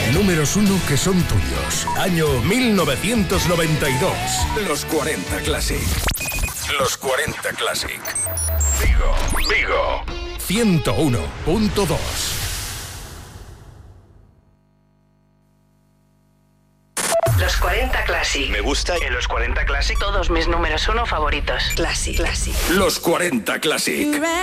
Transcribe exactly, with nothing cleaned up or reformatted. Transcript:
Números uno que son tuyos. Año mil novecientos noventa y dos. Los cuarenta Classic. Los cuarenta Classic. Vigo, Vigo. ciento uno punto dos. Los cuarenta Classic. Me gusta en los cuarenta Classic Todos mis números uno favoritos. Classic, Classic. Los cuarenta Classic.